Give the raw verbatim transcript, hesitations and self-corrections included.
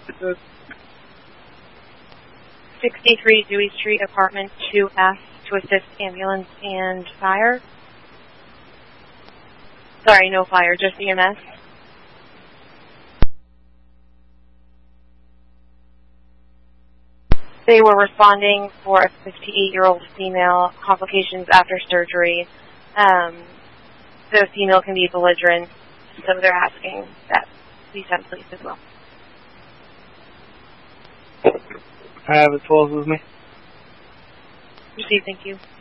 sixty-three Dewey Street, apartment two F, to assist ambulance and fire. Sorry, no fire, just E M S. They were responding for a fifty-eight-year-old female, complications after surgery. Um, the female can be belligerent, so they're asking that be sent police as well. I have a twelve with me. Received, thank you.